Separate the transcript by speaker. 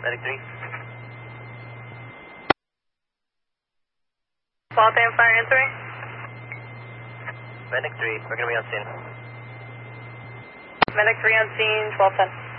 Speaker 1: Medic 3.
Speaker 2: Waltham Fire entering.
Speaker 1: Medic 3, we're going to be on scene.
Speaker 2: Medic 3 on scene, 1210.